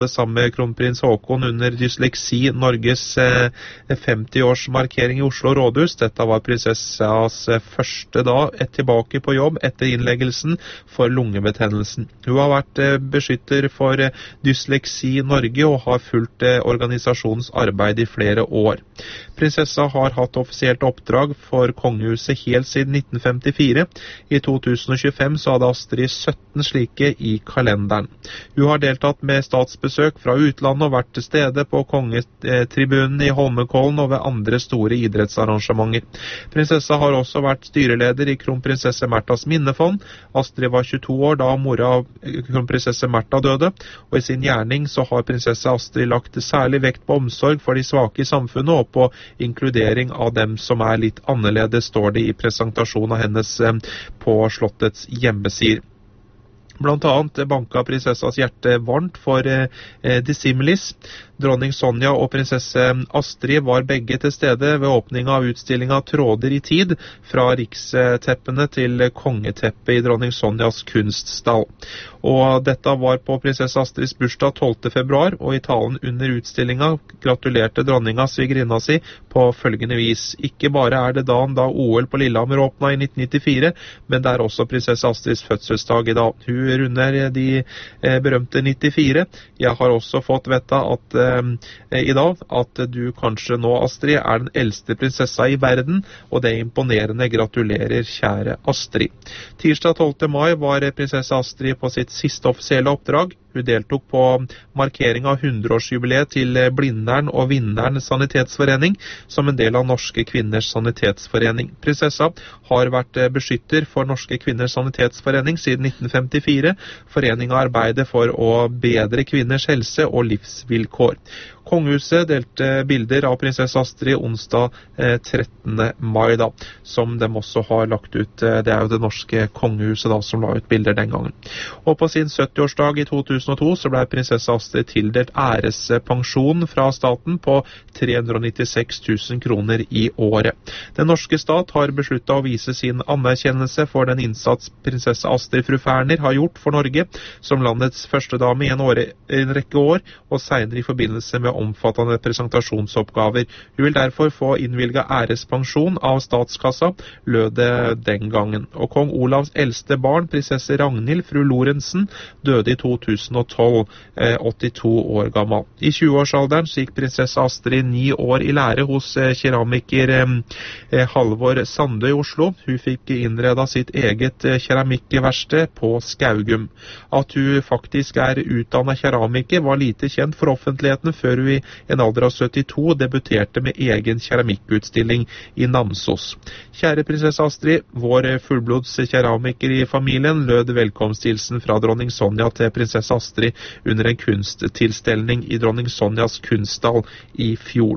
sammen med kronprins Haakon under Dysleksi Norges 50-årsmarkering i Oslo Rådhus. Dette var prinsessas første tilbake på jobb etter innleggelsen for lungebetennelsen. Hun har vært beskytter for Dysleksi Norge og har fulgt organisasjonens arbeid i flere år. Prinsessa har hatt offisielt oppdrag for kongehuset helt siden 1954. I 2025 så hadde Astrid 17 slike i kalenderen. Hun har deltatt med statsbesøk fra utlandet og vært til stede på kongetribunen i Holmenkollen og ved andre store idrettsarrangementer. Prinsessa har også vært styreleder i kronprinsesse Märthas minnefond. Astrid var 22 år da mora av kronprinsesse Märtha døde, og i sin gjerning så har prinsesse Astrid lagt særlig vekt på omsorg for de svake i samfunnet og på inkludering av dem som er litt annerledes, står det i presentasjonen av hennes på slottets hjemmesider. Blant annet banka prinsessas hjerte varmt for Dissimilis. Dronning Sonja og prinsesse Astrid var begge til stede ved åpningen av utstillingen Tråder i tid, fra riksteppene til kongeteppet i dronning Sonjas kunststall. Og dette var på prinsesse Astrids bursdag 12. februar, og i talen under utstillingen gratulerte dronninga svigerinna si på følgende vis. Ikke bare er det dagen da OL på Lillehammer åpnet i 1994, men det er også prinsesse Astrids fødselsdag i dag. Hun runder de berømte 94. Jeg har også fått vite at i dag at du kanskje nå, Astrid, er den eldste prinsessa i verden, og det er imponerende. Gratulerer, kjære Astrid. Tirsdag 12. mai var prinsesse Astrid på sitt siste offisielle oppdrag. Hun deltok på markering av 100-årsjubileet til Blindern og Vinneren sanitetsforening som en del av Norske Kvinners sanitetsforening. Prinsessa har vært beskytter for Norske Kvinners sanitetsforening siden 1954. Foreningen arbeider for å bedre kvinners helse og livsvilkår. Kongehuset delte bilder av prinsesse Astrid onsdag 13. mai, som de også har lagt ut. Det er jo det norske kongehuset som la ut bilder den gangen. Og på sin 70-årsdag i 2002 så ble prinsesse Astrid tildelt ærespensjon fra staten på 396 000 kroner i året. Den norske stat har besluttet å vise sin anerkjennelse for den innsats prinsesse Astrid fru Ferner har gjort for Norge som landets første dame i en rekke år, og senere i forbindelse med omfattende presentasjonsoppgaver. Hun vil derfor få innvilget ærespensjon av statskassa, lød det den gangen. Og kong Olavs eldste barn, prinsesse Ragnhild fru Lorentzen, døde i 2012, 82 år gammel. I 20-årsalderen gikk prinsesse Astrid 9 år i lære hos keramiker Halvor Sandø i Oslo. Hun fikk innredet sitt eget keramikkverksted på Skaugum. At hun faktisk er utdannet keramiker var lite kjent for offentligheten før hun i en alder av 72 debuterte med egen keramikkutstilling i Namsos. Kjære prinsesse Astrid, vår fullblods keramiker i familien, lød velkomsthilsen fra dronning Sonja til prinsesse Astrid under en kunsttilstelning i dronning Sonjas kunststall i fjor.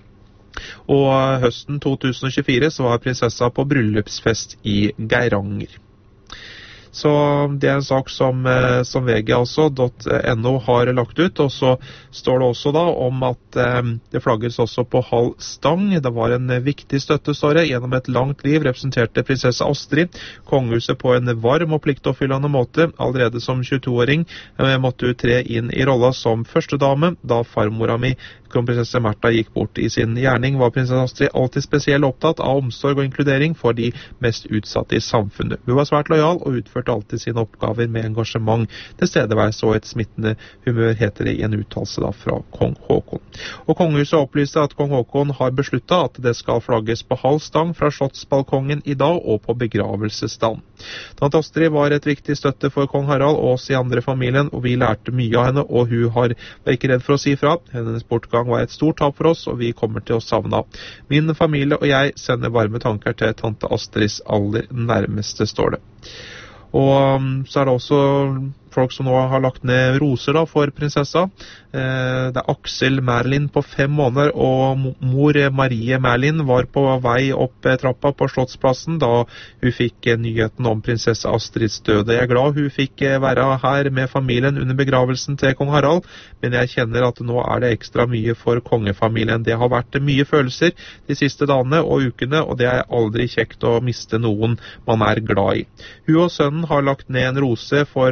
Og høsten 2024 så var prinsessa på bryllupsfest i Geiranger. Så det er en sak som VG .no har lagt ut, og så står det også om at det flagges også på halv stang. Det var en viktig støtte, står det. Gjennom et langt liv representerte prinsesse Astrid kongehuset på en varm og pliktoppfyllende måte. Allerede som 22-åring måtte hun tre inn i rolla som førstedame, da farmora mi, kronprinsesse Märtha, gikk bort. I sin gjerning var prinsesse Astrid alltid spesielt opptatt av omsorg og inkludering for de mest utsatte i samfunnet. Hun var svært lojal og utførte alltid sine oppgaver med engasjement, tilstedeværelse og et smittende humør, heter det i en uttalelse fra kong Haakon. Og kongehuset opplyste at kong Haakon har besluttet at det skal flagges på halv stang fra slottsbalkongen i dag og på begravelsesdagen. Tante Astrid var et viktig støtte for kong Harald og oss i andre familien, og vi lærte mye av henne, og hun var ikke redd for å si fra. Hennes bortgang var et stort tap for oss, og vi kommer til å savne. Min familie og jeg sender varme tanker til tante Astrids aller nærmeste, står det. Og så er det også folk som nå har lagt ned roser for prinsessa. Det er Aksel Merlin på 5 måneder, og mor Marie Merlin var på vei opp trappa på Slottsplassen da hun fikk nyheten om prinsesse Astrids død. Jeg er glad hun fikk være her med familien under begravelsen til kong Harald, men jeg kjenner at nå er det ekstra mye for kongefamilien. Det har vært mye følelser de siste dagene og ukene, og det er aldri kjekt å miste noen man er glad i. Hun og sønnen har lagt ned en rose for kong Harald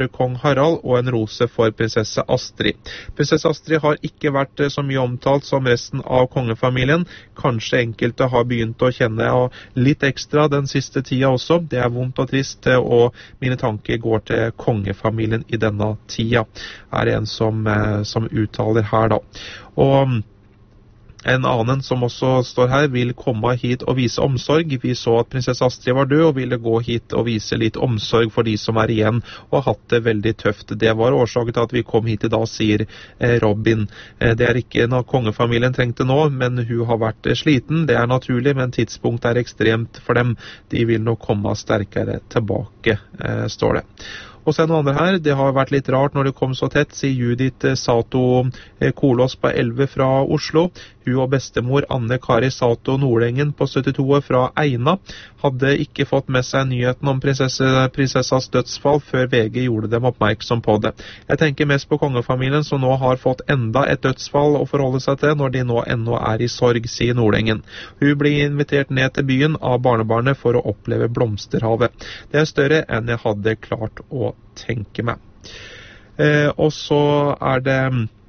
Harald og en rose for prinsesse Astrid. Prinsesse Astrid har ikke vært så mye omtalt som resten av kongefamilien. Kanskje enkelte har begynt å kjenne litt ekstra den siste tida også. Det er vondt og trist, og mine tanker går til kongefamilien i denne tida, er det en som uttaler her da. Og en annen som også står her vil komme hit og vise omsorg. Vi så at prinsesse Astrid var død og ville gå hit og vise litt omsorg for de som er igjen og har hatt det veldig tøft. Det var årsaken til at vi kom hit i dag, sier Robin. Det er ikke noe kongefamilien trengte nå, men hun har vært sliten. Det er naturlig, men tidspunktet er ekstremt for dem. De vil nok komme sterkere tilbake, står det. Og så er noe andre her, det har vært litt rart når det kom så tett, sier Judith Sato Kolås på 11 fra Oslo. Hun og bestemor Anne Kari Sato Nordengen på 72 år fra Eina hadde ikke fått med seg nyheten om prinsessas dødsfall før VG gjorde dem oppmerksom på det. Jeg tenker mest på kongefamilien som nå har fått enda et dødsfall å forholde seg til når de nå ennå er i sorg, sier Nordengen. Hun blir invitert ned til byen av barnebarnet for å oppleve blomsterhavet. Det er større enn jeg hadde klart å tenke meg. Og så er det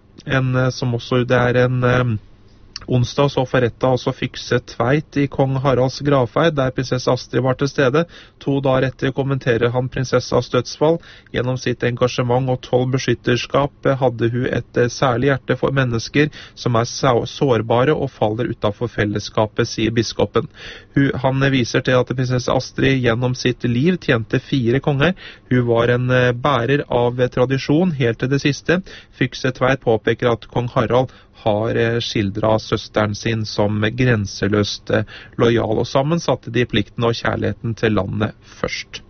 en onsdag så forrettet også Fikse Tveit i kong Haralds gravferd, der prinsesse Astrid var til stede. 2 dager etter kommenterer han prinsessas dødsfall. Gjennom sitt engasjement og 12 beskytterskap hadde hun et særlig hjerte for mennesker som er sårbare og faller utenfor fellesskapet, sier biskopen. Han viser til at prinsesse Astrid gjennom sitt liv tjente 4 konger. Hun var en bærer av tradisjon helt til det siste. Fikse Tveit påpeker at kong Harald har skildret søsteren sin som grenseløst lojal, og sammen satte de plikten og kjærligheten til landet først.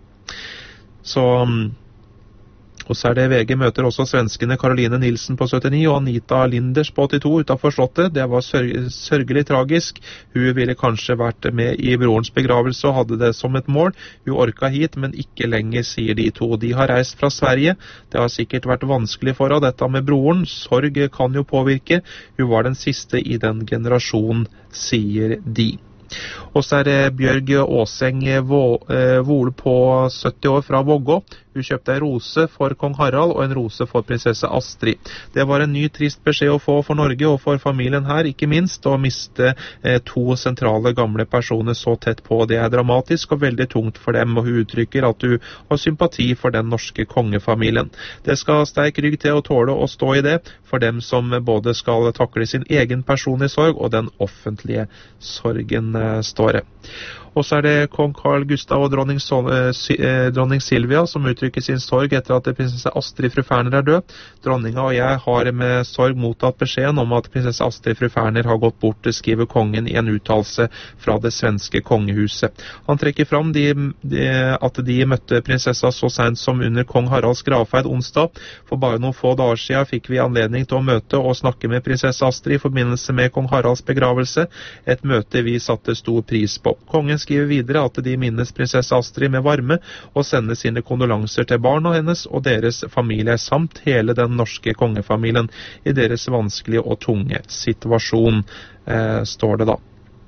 Og så er det VG møter også svenskene Caroline Nilsen på 79 og Anita Linders på 82 utenfor slottet. Det var sørgelig tragisk. Hun ville kanskje vært med i brorens begravelse og hadde det som et mål. Hun orket hit, men ikke lenger, sier de to. De har reist fra Sverige. Det har sikkert vært vanskelig for henne, dette med broren. Sorg kan jo påvirke. Hun var den siste i den generasjonen, sier de. Og så er det Bjørg Åseng Vole på 70 år fra Vågå. Hun kjøpte en rose for kong Harald og en rose for prinsesse Astrid. Det var en ny trist beskjed å få for Norge og for familien her, ikke minst, å miste 2 sentrale gamle personer så tett på. Det er dramatisk og veldig tungt for dem, og hun uttrykker at hun har sympati for den norske kongefamilien. Det skal sterk rygg til å tåle å stå i det, for dem som både skal takle sin egen personlige sorg og den offentlige sorgen, står det. Og så er det kong Carl Gustav og dronning Silvia som uttrykker sin sorg etter at prinsesse Astrid fru Ferner er død. Dronninga og jeg har med sorg mottatt beskjeden om at prinsesse Astrid fru Ferner har gått bort, skriver kongen i en uttalelse fra det svenske kongehuset. Han trekker fram at de møtte prinsessa så sent som under kong Haralds gravferd onsdag. For bare noen få dager siden fikk vi anledning til å møte og snakke med prinsesse Astrid i forbindelse med kong Haralds begravelse, et møte vi satte stor pris på. Kongen skriver videre at de minnes prinsesse Astrid med varme og sender sine kondolanser til barna hennes og deres familie, samt hele den norske kongefamilien i deres vanskelige og tunge situasjon, står det da.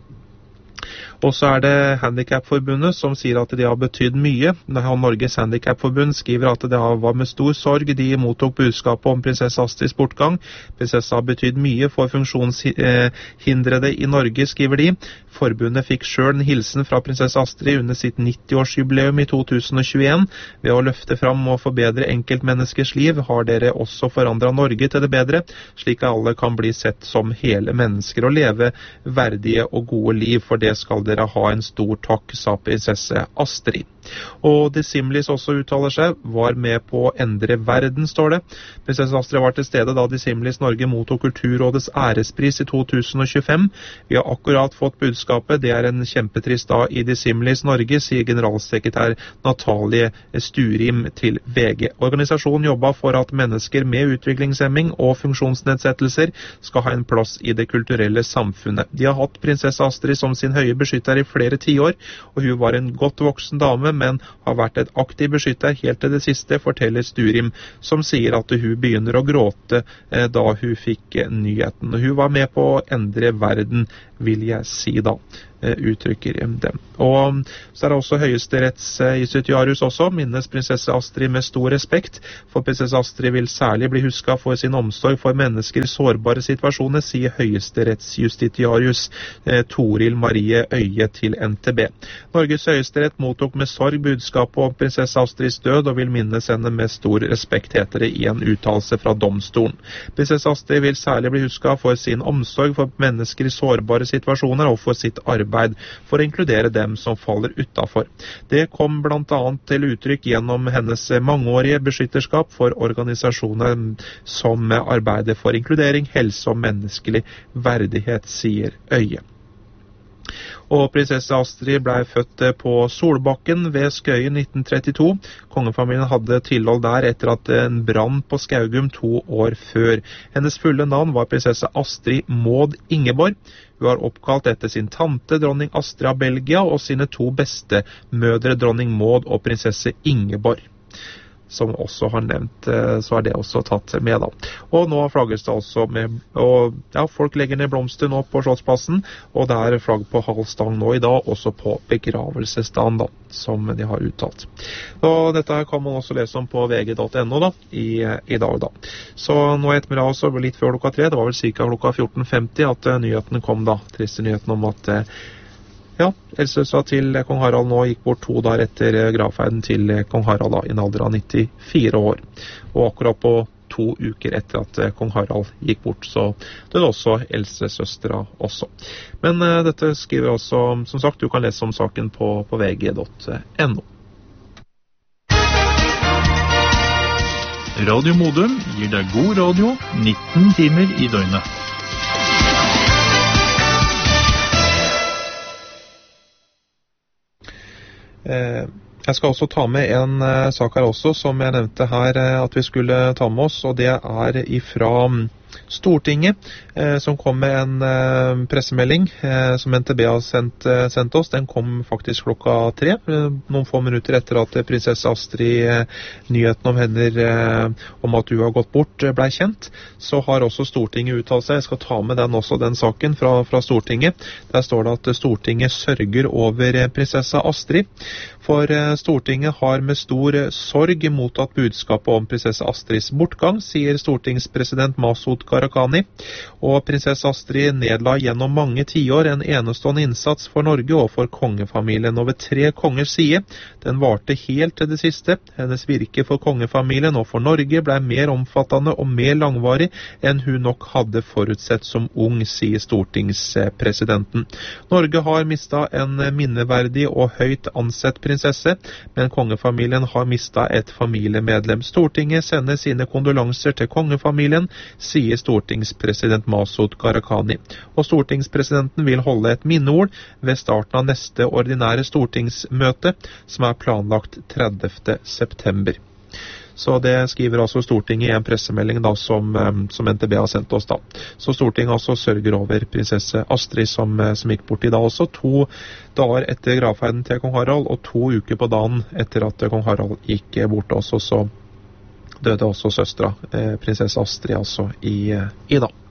Og så er det Handicapforbundet som sier at de har betydd mye. Norges Handicapforbund skriver at det var med stor sorg de mottok budskapet om prinsesse Astrids bortgang. Prinsessa har betydd mye for funksjonshindrede i Norge, skriver de. Forbundet fikk selv en hilsen fra prinsesse Astrid under sitt 90-årsjubileum i 2021. Ved å løfte fram og forbedre enkeltmenneskers liv har dere også forandret Norge til det bedre, slik at alle kan bli sett som hele mennesker og leve verdige og gode liv. For det skal dere ha en stor takk, sa prinsesse Astrid. Og Dissimlis også uttaler seg, var med på å endre verden, står det. Prinsesse Astrid var til stede da Dissimlis Norge mottok Kulturrådets ærespris i 2025. Vi har akkurat fått budskapet, det er en kjempetrist dag i Dissimlis Norge, sier generalsekretær Natalie Sturim til VG. Organisasjonen jobber for at mennesker med utviklingshemming og funksjonsnedsettelser skal ha en plass i det kulturelle samfunnet. De har hatt prinsesse Astrid som sin høye beskytter i flere tiår, og hun var en godt voksen dame, men har vært et aktiv beskytter helt til det siste, forteller Sturim, som sier at hun begynner å gråte da hun fikk nyheten. Hun var med på å endre verden, vil jeg si da. uttrykker dem. Og så det også høyesterettsjustitiarius også, minnes prinsesse Astrid med stor respekt, for prinsesse Astrid vil særlig bli husket for sin omsorg for mennesker i sårbare situasjoner, sier høyesterettsjustitiarius Toril Marie Øye til NTB. Norges høyesterett mottok med sorg budskapet om prinsesse Astrids død og vil minnes henne med stor respekt, heter det i en uttalelse fra domstolen. Prinsesse Astrid vil særlig bli husket for sin omsorg for mennesker i sårbare situasjoner og for sitt arbeid for å inkludere dem som faller utenfor. Det kom blant annet til uttrykk gjennom hennes mangeårige beskytterskap for organisasjoner som arbeider for inkludering, helse og menneskelig verdighet, sier Øye. Og prinsesse Astrid ble født på Solbakken ved Skøyen 1932. Kongefamilien hadde tilhold der etter at en brann på Skaugum 2 år før. Hennes fulle navn var prinsesse Astrid Maud Ingeborg. Hun var oppkalt etter sin tante, dronning Astrid av Belgia, og sine 2 beste mødre, dronning Maud og prinsesse Ingeborg. Som også har nevnt, så det også tatt med da. Og nå flagges det altså med, og ja, folk legger ned blomster nå på Slottsplassen, og det flagg på halv stang nå i dag, også på begravelsesdagen da, som de har uttalt. Og dette kan man også lese om på vg.no da, i dag da. Så nå ettermiddag også, litt før klokka 3, det var vel cirka klokka 14.50 at nyheten kom da, triste nyheten om at Elsøsa til kong Harald nå gikk bort 2 dager etter gravferden til kong Harald da, i en alder av 94 år. Og akkurat på 2 uker etter at kong Harald gikk bort, så døde også Else-søstera også. Men dette skriver også, som sagt, du kan lese om saken på vg.no. Radio Modum gir deg god radio 19 timer i døgnet. Jeg skal også ta med en sak her også, som jeg nevnte her at vi skulle ta med oss, og det ifra Stortinget, som kom med en pressemelding som NTB har sendt oss. Den kom faktisk klokka 3, noen få minutter etter at prinsesse Astrid, nyheten om henne om at hun har gått bort, ble kjent. Så har også Stortinget uttalt seg. Jeg skal ta med den saken fra Stortinget. Der står det at Stortinget sørger over prinsesse Astrid. For Stortinget har med stor sorg mottatt budskapet om prinsesse Astrids bortgang, sier stortingspresident Masud Gharahkhani. Og prinsesse Astrid nedla gjennom mange tiår en enestående innsats for Norge og for kongefamilien over 3 kongers side. Den varte helt til det siste. Hennes virke for kongefamilien og for Norge ble mer omfattende og mer langvarig enn hun nok hadde forutsett som ung, sier stortingspresidenten. Norge har mistet en minneverdig og høyt ansett prinsesse, men kongefamilien har mistet et familiemedlem. Stortinget sender sine kondolanser til kongefamilien, sier stortingspresident Masud Gharahkhani. Og stortingspresidenten vil holde et minneord ved starten av neste ordinære stortingsmøte, som planlagt 30. september. Så det skriver altså Stortinget i en pressemelding da, som NTB har sendt oss da. Så Stortinget altså sørger over prinsesse Astrid som gikk bort i dag også, 2 dager etter gravferden til kong Harald, og 2 uker på dagen etter at kong Harald gikk bort også, så døde også søstera, prinsesse Astrid altså i dag.